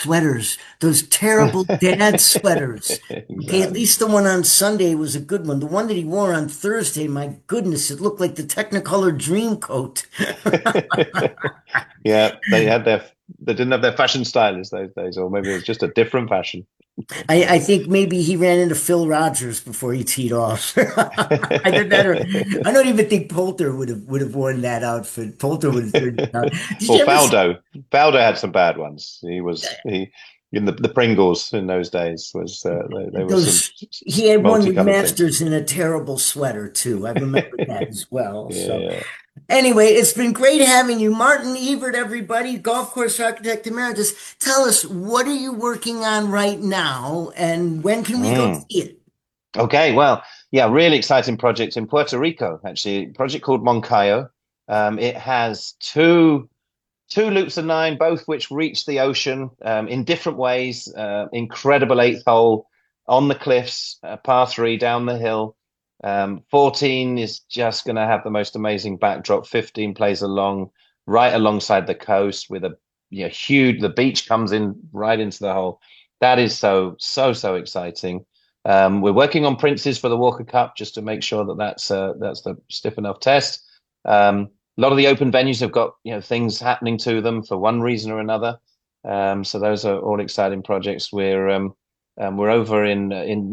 sweaters, those terrible dad sweaters. Okay, at Exactly. least the one on Sunday was a good one. The one that he wore on Thursday, my goodness, it looked like the Technicolor Dream Coat. Yeah, they didn't have their fashion stylists those days, or maybe it was just a different fashion. I think maybe he ran into Phil Rogers before he teed off. Either that or I don't even think Poulter would have worn that outfit. Poulter would have turned it out. Did Well, you ever see Faldo had some bad ones. He in the Pringles in those days was they were some those? He had one with multicolored things. Masters in a terrible sweater too. I remember that as well. So Yeah. anyway, it's been great having you, Martin Evert, everybody, golf course architect emeritus. Tell us, what are you working on right now, and when can we go Mm. see it? Okay, well, yeah, really exciting project in Puerto Rico, actually, a project called Moncayo. It has two loops of nine, both which reach the ocean in different ways. Incredible eighth hole on the cliffs, par three down the hill. 14 is just going to have the most amazing backdrop. 15 plays along right alongside the coast with a huge. The beach comes in right into the hole. That is so exciting. We're working on Princes for the Walker Cup just to make sure that that's the stiff enough test. A lot of the open venues have got things happening to them for one reason or another. So those are all exciting projects. We're over in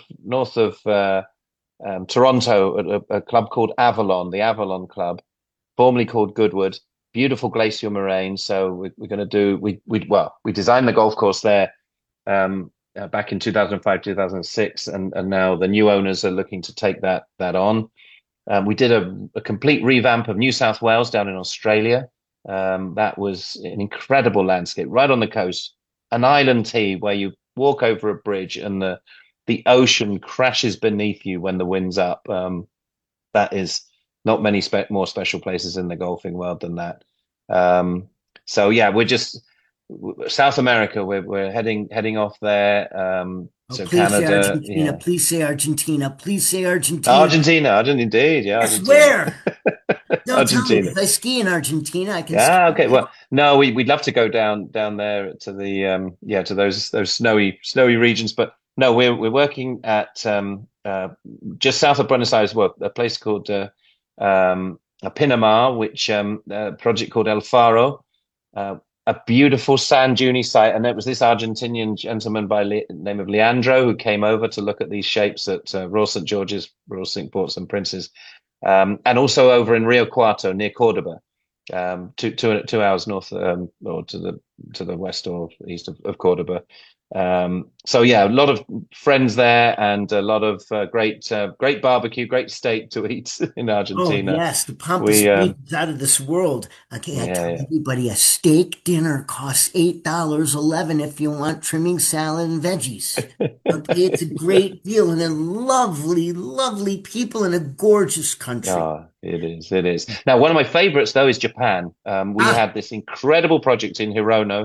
north of Toronto at a club called Avalon, the Avalon Club, formerly called Goodwood. Beautiful glacial moraine. So we're going to do we designed the golf course there back in 2005, 2006, and now the new owners are looking to take that on. We did a complete revamp of New South Wales down in Australia. That was an incredible landscape right on the coast, an island tee where you walk over a bridge and the ocean crashes beneath you when the wind's up. That is not many more special places in the golfing world than that. Um, so yeah, we're just South America. We're heading off there. Oh, So please say Canada, Argentina. yeah. Please say Argentina. Please say Argentina. Argentina, indeed, yeah, Yes, Argentina. where? Don't tell me, Argentina. because I ski in Argentina. I can ski. Ah, okay. Well, no, we'd love to go down there to the to those snowy regions, but no, we're working at just south of Buenos Aires, well, a place called Pinamar, which a project called El Faro, uh, a beautiful sand dune site, and it was this Argentinian gentleman by name of Leandro who came over to look at these shapes at Royal St. George's, Royal St. Ports and Princes, and also over in Rio Cuarto near Cordoba, 2 hours north or to the west or east of Cordoba. So yeah, a lot of friends there and a lot of great barbecue, great steak to eat in Oh, Argentina. yes, the Pampas We steak is out of this world. Okay, I Yeah, tell yeah. everybody a steak dinner costs $8.11 if you want trimming, salad, and veggies. Okay, it's a great deal, and they're lovely, lovely people in a gorgeous country. Oh, it is. It is. Now, one of my favorites though is Japan. We Ah, had this incredible project in Hirono.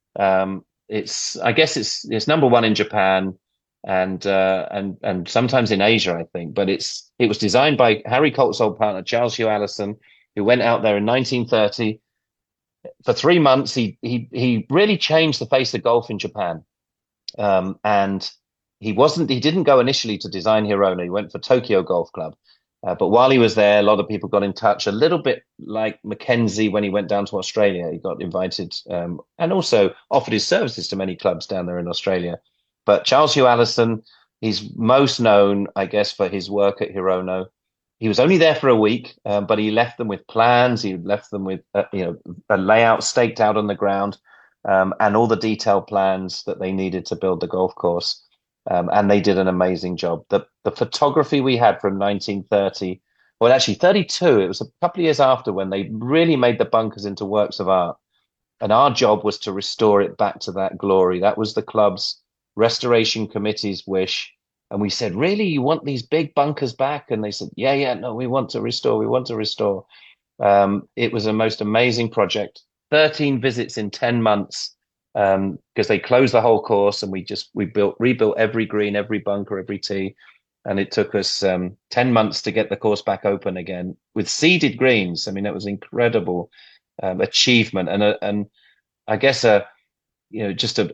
I guess it's number one in Japan and sometimes in Asia, I think. But it was designed by Harry Colt's old partner, Charles Hugh Allison, who went out there in 1930 for 3 months. He really changed the face of golf in Japan. And he didn't go initially to design Hirono. He went for Tokyo Golf Club. But while he was there, a lot of people got in touch, a little bit like Mackenzie when he went down to Australia. He got invited and also offered his services to many clubs down there in Australia. But Charles Hugh Allison, he's most known, I guess, for his work at Hirono. He was only there for a week, but he left them with plans. He left them with a layout staked out on the ground, and all the detailed plans that they needed to build the golf course. And they did an amazing job. The photography we had from 1930, well, actually 32, it was a couple of years after when they really made the bunkers into works of art. And our job was to restore it back to that glory. That was the club's restoration committee's wish. And we said, really, you want these big bunkers back? And they said, yeah, no, we want to restore. We want to restore. It was a most amazing project. 13 visits in 10 months because they closed the whole course and we rebuilt every green, every bunker, every tee. And it took us 10 months to get the course back open again with seeded greens. I mean, that was incredible achievement and I guess just